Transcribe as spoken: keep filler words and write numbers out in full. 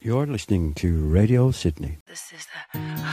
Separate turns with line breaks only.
You're listening to Radio Sydney.
This is the